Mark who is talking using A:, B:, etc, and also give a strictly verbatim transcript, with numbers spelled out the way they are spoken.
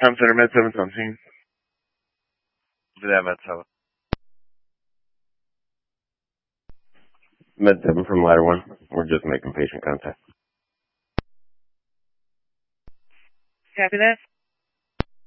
A: Town Center, Med seven's on scene.
B: Over there, Med seven.
C: Med seven from Ladder one. We're just making patient contact.
D: Copy that.